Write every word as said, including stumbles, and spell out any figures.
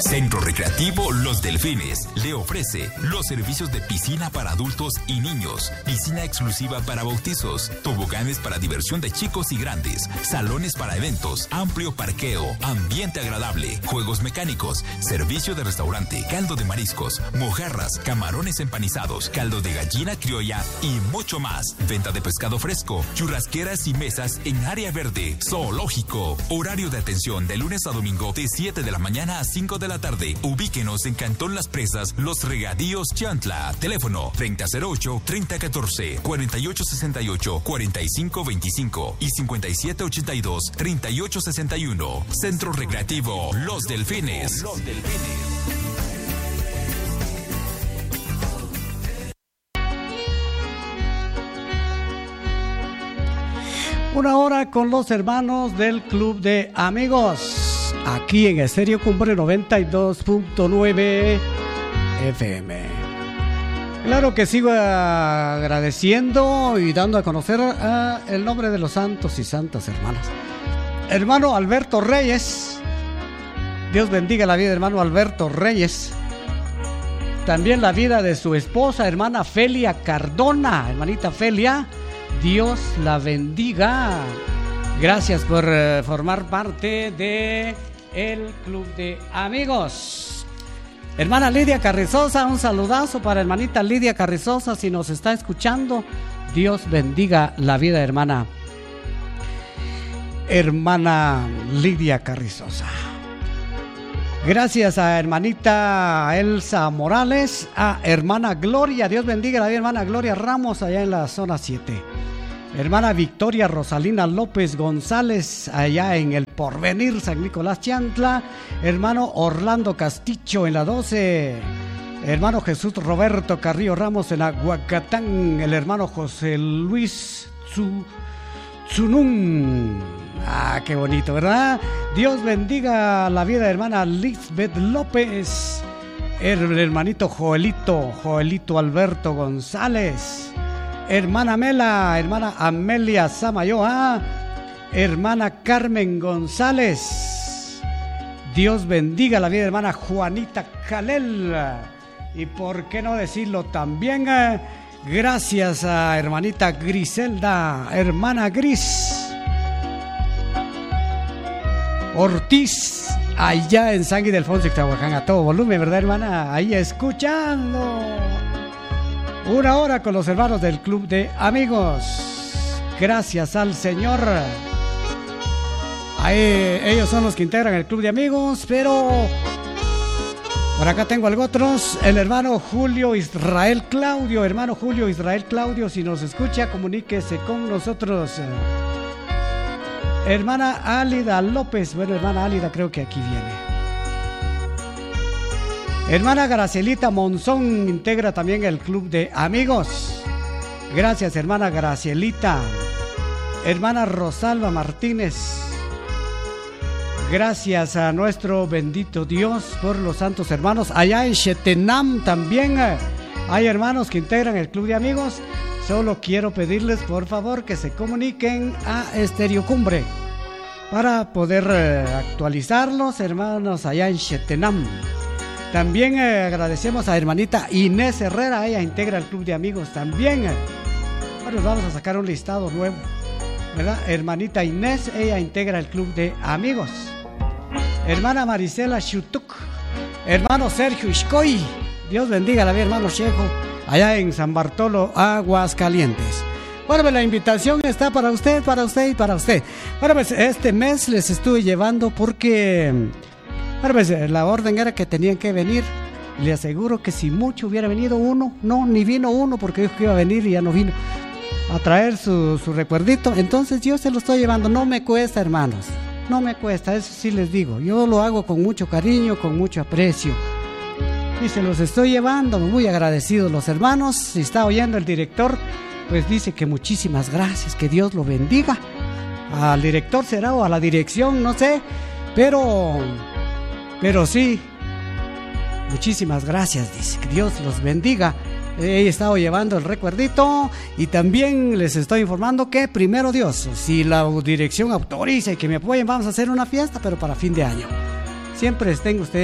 Centro Recreativo Los Delfines le ofrece los servicios de piscina para adultos y niños, piscina exclusiva para bautizos, toboganes para diversión de chicos y grandes, salones para eventos, amplio parqueo, ambiente agradable, juegos mecánicos, servicio de restaurante, caldo de mariscos, mojarras, camarones empanizados, caldo de gallina criolla y mucho más. Venta de pescado fresco, churrasqueras y mesas en área verde, zoológico. Horario de atención de lunes a domingo de siete de la mañana a cinco de la tarde. Ubíquenos en Cantón Las Presas, Los Regadíos, Chantla. Teléfono treinta cero ocho, treinta catorce, cuarenta y ocho sesenta y ocho, cuarenta y cinco veinticinco y cincuenta y siete ochenta y dos, treinta y ocho sesenta y uno. Centro Recreativo Los Delfines. Los Delfines. Una hora con los hermanos del Club de Amigos, aquí en Estéreo Cumbre noventa y dos punto nueve F M. Claro que sigo agradeciendo y dando a conocer uh, el nombre de los santos y santas hermanas. Hermano Alberto Reyes, Dios bendiga la vida de hermano Alberto Reyes. También la vida de su esposa, hermana Felia Cardona, hermanita Felia. Dios la bendiga. Gracias por uh, formar parte de el Club de Amigos. Hermana Lidia Carrizosa, un saludazo para hermanita Lidia Carrizosa, si nos está escuchando. Dios bendiga la vida, hermana. Hermana Lidia Carrizosa. Gracias a hermanita Elsa Morales, a hermana Gloria, Dios bendiga la vida, hermana Gloria Ramos, allá en la zona siete. Hermana Victoria Rosalina López González, allá en el Porvenir, San Nicolás Chantla. Hermano Orlando Castillo en la doce. Hermano Jesús Roberto Carrillo Ramos en Aguacatán. El hermano José Luis Zunún. Ah, qué bonito, ¿verdad? Dios bendiga la vida de hermana Lisbeth López. El hermanito Joelito, Joelito Alberto González. Hermana Mela, hermana Amelia Samayoa, hermana Carmen González. Dios bendiga la vida de hermana Juanita Calel. Y por qué no decirlo también, eh, gracias a hermanita Griselda, hermana Gris Ortiz, allá en San Ildefonso, Ixtahuacán, a todo volumen, ¿verdad, hermana? Ahí escuchando. Una hora con los hermanos del Club de Amigos. Gracias al Señor. Ahí, ellos son los que integran el Club de Amigos, pero por acá tengo algo otros. El hermano Julio Israel Claudio. Hermano Julio Israel Claudio, si nos escucha, comuníquese con nosotros. Hermana Álida López. Bueno, hermana Álida creo que aquí viene. Hermana Gracielita Monzón integra también el Club de Amigos. Gracias, hermana Gracielita. Hermana Rosalba Martínez. Gracias a nuestro bendito Dios por los santos hermanos. Allá en Chetenam también hay hermanos que integran el Club de Amigos. Solo quiero pedirles, por favor, que se comuniquen a Estéreo Cumbre para poder eh, actualizarlos, hermanos, allá en Chetenam. También eh, agradecemos a hermanita Inés Herrera, ella integra el Club de Amigos también. Ahora vamos a sacar un listado nuevo, ¿verdad? Hermanita Inés, ella integra el Club de Amigos. Hermana Marisela Chutuc, hermano Sergio Iscoy, Dios bendiga la vida, hermano Chejo, allá en San Bartolo, Aguascalientes. Bueno, pues la invitación está para usted, para usted y para usted. Bueno, pues este mes les estuve llevando porque... Bueno, pues la orden era que tenían que venir. Le aseguro que si mucho hubiera venido uno, no, ni vino uno porque dijo que iba a venir y ya no vino a traer su, su recuerdito. Entonces yo se lo estoy llevando, no me cuesta, hermanos, no me cuesta, eso sí les digo. Yo lo hago con mucho cariño, con mucho aprecio y se los estoy llevando, muy agradecidos los hermanos. Si está oyendo el director, pues dice que muchísimas gracias, que Dios lo bendiga. Al director será o a la dirección, no sé, pero... Pero sí, muchísimas gracias, dice, que Dios los bendiga. He estado llevando el recuerdito y también les estoy informando que primero Dios, si la dirección autoriza y que me apoyen, vamos a hacer una fiesta, pero para fin de año. Siempre estén ustedes